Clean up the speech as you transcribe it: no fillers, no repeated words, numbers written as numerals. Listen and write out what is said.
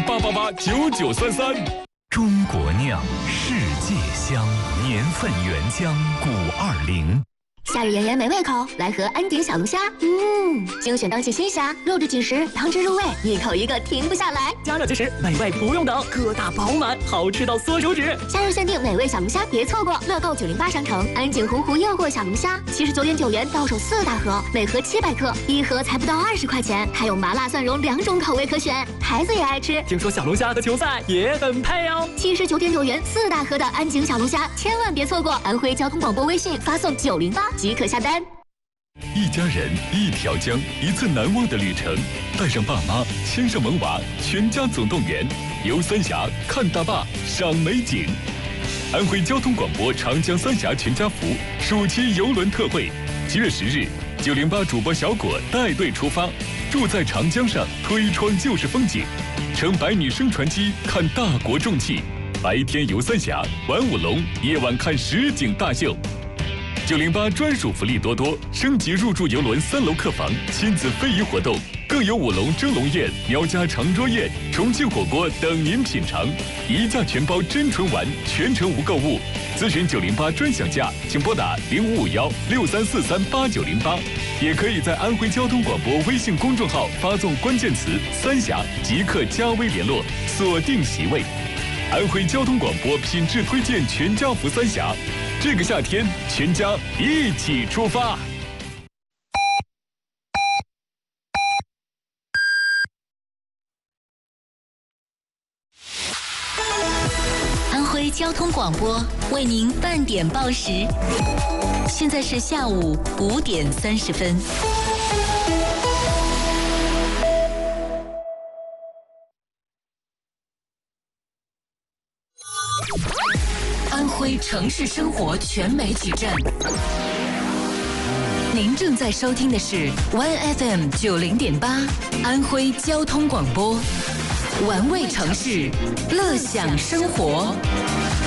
8889933。 中国酿，世界香，年份原浆520。 夏日炎炎没胃口，来盒安鼎小龙虾。精选当季新虾，肉质紧实，汤汁入味，一口一个停不下来。 加热即食，美味不用等，个大饱满，好吃到缩手指。 夏日限定美味小龙虾，别错过！乐购908商城，安鼎洪湖诱惑小龙虾，79.9元到手4大盒，每盒700克，一盒才不到20块钱，还有麻辣蒜蓉2种口味可选，孩子也爱吃。 听说小龙虾和球赛也很配哦。 79.9元4大盒的安鼎小龙虾，千万别错过！安徽交通广播微信发送908。即可下单。 一家人，一条江，一次难忘的旅程。带上爸妈，牵上萌娃，全家总动员，游三峡，看大坝，赏美景。安徽交通广播长江三峡全家福暑期邮轮特惠，7月10日，908主播小果带队出发，住在长江上，推窗就是风景，乘百米升船机看大国重器，白天游三峡，玩舞龙，夜晚看实景大秀。908专属福利多多，升级入住邮轮3楼客房，亲子非遗活动，更有舞龙蒸笼宴、苗家长桌宴、重庆火锅等您品尝，一价全包真纯丸，全程无购物。咨询908专享价，请拨打055163438908，也可以在安徽交通广播微信公众号发送关键词“三峡”即可加微联络，锁定席位。安徽交通广播品质推荐全家福三峡。这个夏天，全家一起出发。 安徽交通广播为您半点报时，现在是下午5点30分。安徽城市生活全媒体站，您正在收听的是 OneFM 90.8安徽交通广播，玩味城市，乐享生活。